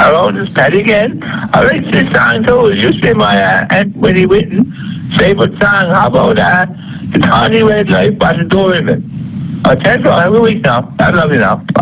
Hello, this is Patty again. I like this song too. It used to be my Aunt Winnie Whitten's favorite song. How about The Tawny Red Light by the Dorymen? Thanks for all. Have a week now. I love you now. Bye.